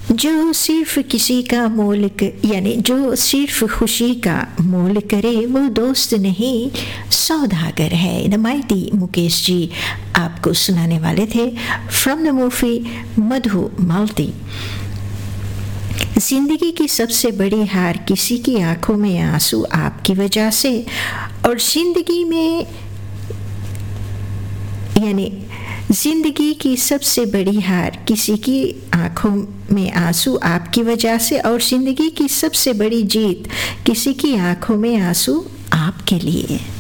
जो सिर्फ किसी का मोल यानी जो सिर्फ खुशी का मोल करे वो दोस्त नहीं सौदागर है। नमाइती मुकेश जी आपको सुनाने वाले थे फ्रॉम द मूवी मधुमालती। जिंदगी की सबसे बड़ी हार किसी की आंखों में आंसू आपकी वजह से, और जिंदगी में यानी जिंदगी की सबसे बड़ी हार किसी की आंखों में आंसू आपकी वजह से, और जिंदगी की सबसे बड़ी जीत किसी की आंखों में आंसू आपके लिए।